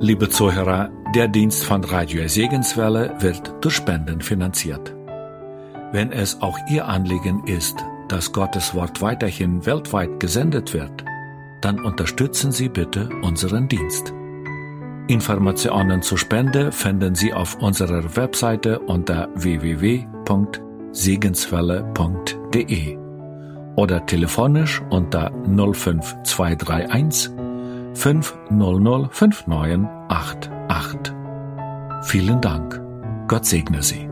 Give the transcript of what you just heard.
Liebe Zuhörer, der Dienst von Radio Segenswelle wird durch Spenden finanziert. Wenn es auch Ihr Anliegen ist, dass Gottes Wort weiterhin weltweit gesendet wird, dann unterstützen Sie bitte unseren Dienst. Informationen zur Spende finden Sie auf unserer Webseite unter www.segenswelle.de oder telefonisch unter 05231 500 5988. Vielen Dank. Gott segne Sie.